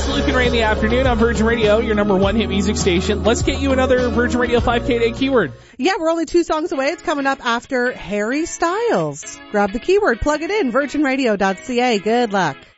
It's Luke and Ray in the afternoon on Virgin Radio, your number one hit music station. Let's get you another Virgin Radio 5K Day keyword. Yeah, we're only 2 songs away. It's coming up after Harry Styles. Grab the keyword, plug it in, virginradio.ca. Good luck.